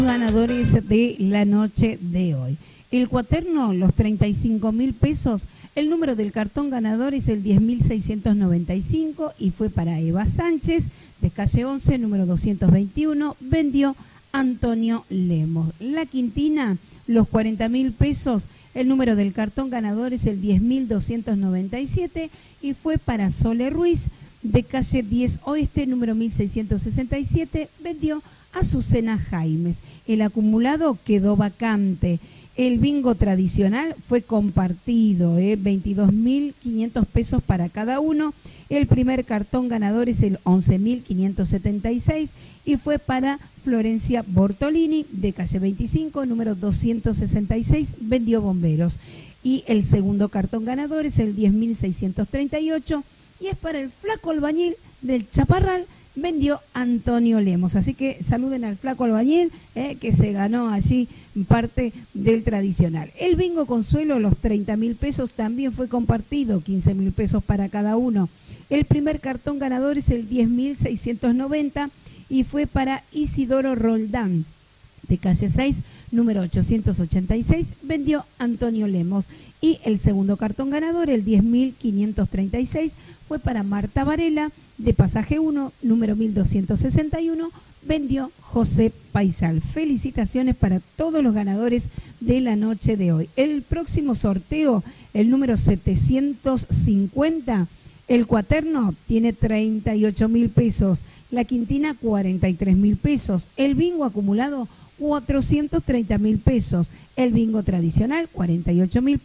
Ganadores de la noche de hoy. El cuaterno, los 35.000 pesos. El número del cartón ganador es el 10.695 y fue para Eva Sánchez, de calle 11, número 221. Vendió Antonio Lemos. La quintina, los 40.000 pesos. El número del cartón ganador es el 10.297 y fue para Sole Ruiz, de calle 10 Oeste, número 1667. Vendió Azucena Jaimes. El acumulado quedó vacante. El bingo tradicional fue compartido, 22.500 pesos para cada uno. El primer cartón ganador es el 11.576 y fue para Florencia Bortolini, de calle 25, número 266, vendió Bomberos. Y el segundo cartón ganador es el 10.638 y es para el flaco albañil del Chaparral, vendió Antonio Lemos. Así que saluden al flaco albañil, que se ganó allí parte del tradicional. El bingo consuelo, los 30.000 pesos, también fue compartido, 15.000 pesos para cada uno. El primer cartón ganador es el 10.690 y fue para Isidoro Roldán, de calle 6, número 886, vendió Antonio Lemos. Y el segundo cartón ganador, el 10.536, fue para Marta Varela, de pasaje 1, número 1261, vendió José Paisal. Felicitaciones para todos los ganadores de la noche de hoy. El próximo sorteo, el número 750, el cuaterno tiene 38.000 pesos, la quintina 43.000 pesos, el bingo acumulado 430.000 pesos, el bingo tradicional 48.000